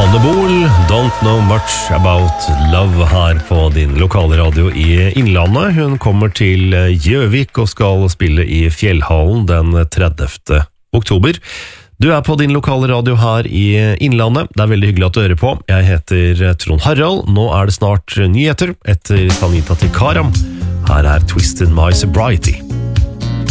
Bol, Don't Know Much About Love her på din lokale radio i Innlandet. Hun kommer til Gjøvik og skal spille i Fjellhallen den 30. oktober. Du er på din lokale radio her i Innlandet. Det er veldig hyggelig at du hører på. Jeg heter Trond Harald. Nå er det snart nyheter etter Sanita Tikaram. Her er Twisted My Sobriety.